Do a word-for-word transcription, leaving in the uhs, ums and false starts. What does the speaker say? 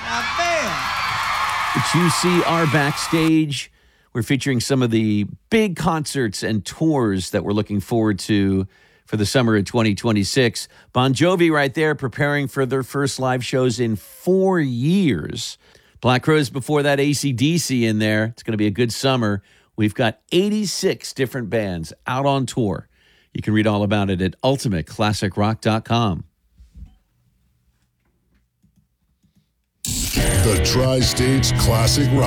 Now, bam. But you see our backstage. We're featuring some of the big concerts and tours that we're looking forward to for the summer of twenty twenty-six. Bon Jovi right there preparing for their first live shows in four years. Black Crowes before that, A C D C in there. It's going to be a good summer. We've got eighty-six different bands out on tour. You can read all about it at ultimate classic rock dot com. The Tri-States Classic Rock